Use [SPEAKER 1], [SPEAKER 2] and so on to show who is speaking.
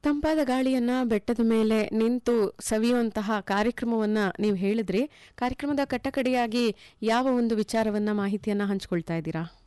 [SPEAKER 1] ತಂಪಾದ ಗಾಳಿಯನ್ನ ಬೆಟ್ಟದ ಮೇಲೆ ನಿಂತು ಸವಿಯುವಂತಹ ಕಾರ್ಯಕ್ರಮವನ್ನ ನೀವು ಹೇಳಿದ್ರಿ. ಕಾರ್ಯಕ್ರಮದ ಕಟ್ಟಕಡೆಯಾಗಿ ಯಾವ ಒಂದು ವಿಚಾರವನ್ನ ಮಾಹಿತಿಯನ್ನ ಹಂಚಿಕೊಳ್ತಾ ಇದ್ದೀರಾ?